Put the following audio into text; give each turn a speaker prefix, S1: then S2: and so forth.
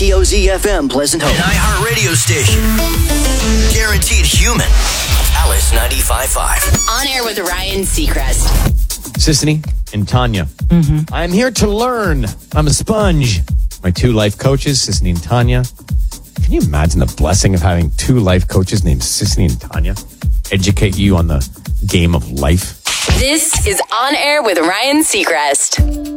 S1: KTOZ FM Pleasant Hope.
S2: An iHeartRadio station. Guaranteed human. Alice 95.5.
S3: On air with Ryan Seacrest.
S4: Sisney and Tanya. I'm here to learn. I'm a sponge. My two life coaches, Sisney and Tanya. Can you imagine the blessing of having two life coaches named Sisney and Tanya? Educate you on the game of life.
S3: This is On Air with Ryan Seacrest.